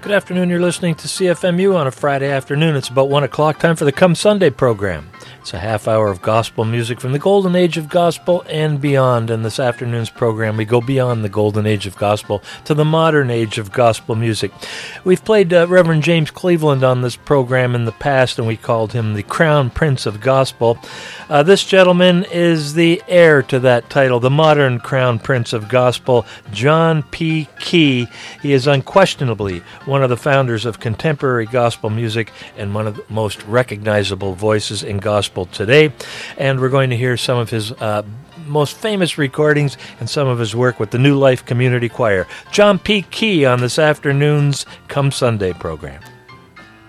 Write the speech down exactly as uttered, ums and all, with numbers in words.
Good afternoon. You're listening to C F M U on a Friday afternoon. It's about one o'clock. Time for the Come Sunday program. It's a half hour of gospel music from the golden age of gospel and beyond. In this afternoon's program, we go beyond the golden age of gospel to the modern age of gospel music. We've played uh, Reverend James Cleveland on this program in the past, and we called him the Crown Prince of Gospel. Uh, this gentleman is the heir to that title, the modern Crown Prince of Gospel, John P. Kee. He is unquestionably one of the founders of contemporary gospel music and one of the most recognizable voices in gospel today. And we're going to hear some of his uh, most famous recordings and some of his work with the New Life Community Choir. John P. Kee on this afternoon's Come Sunday program.